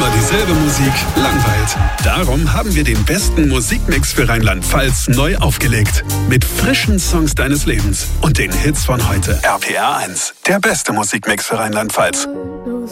Immer dieselbe Musik langweilt. Darum haben wir den besten Musikmix für Rheinland-Pfalz neu aufgelegt. Mit frischen Songs deines Lebens und den Hits von heute. RPR 1, der beste Musikmix für Rheinland-Pfalz.